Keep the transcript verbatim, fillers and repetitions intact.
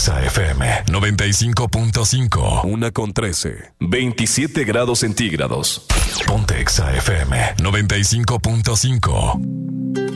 Exa F M noventa y cinco punto cinco. Una con trece. veintisiete grados centígrados. Ponte Exa F M noventa y cinco punto cinco.